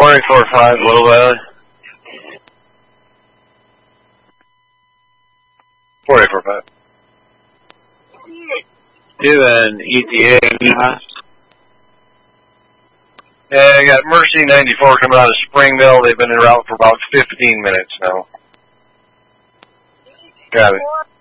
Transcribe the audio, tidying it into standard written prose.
4845, Little Valley. 4845. Do an ETA. Yeah, I got Mercy 94 coming out of Springville. They've been en route for about 15 minutes now. Got it.